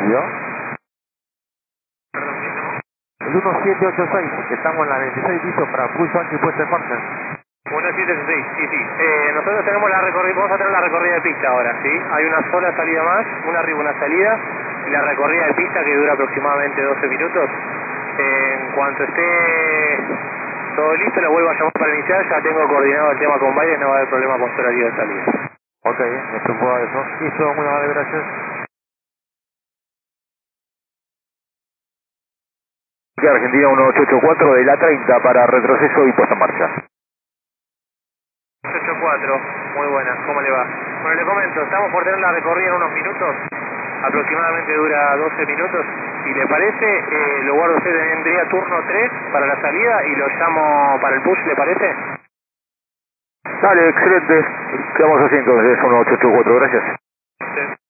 ¿Yo? El 1786, que estamos en la 26 piso para pulso anti puesta en marcha. 1786, sí, sí. Nosotros tenemos la recorrida, vamos a tener la recorrida de pista ahora, ¿sí? Hay una sola salida más, una arriba, una salida, y la recorrida de pista que dura aproximadamente 12 minutos. En cuanto esté todo listo, lo vuelvo a llamar para iniciar, ya tengo coordinado el tema con Biden, no va a haber problema con su horario de salida. Ok, me preocupa eso. Listo, muy amable, gracias. Argentina 1884 de la 30 para retroceso y puesta en marcha. 84, muy buena, ¿cómo le va? Bueno, le comento, estamos por tener la recorrida en unos minutos, aproximadamente dura 12 minutos. Si le parece, lo guardo usted, tendría turno 3 para la salida y lo llamo para el push, ¿le parece? Dale, excelente. Quedamos así entonces, 1884, gracias. Sí.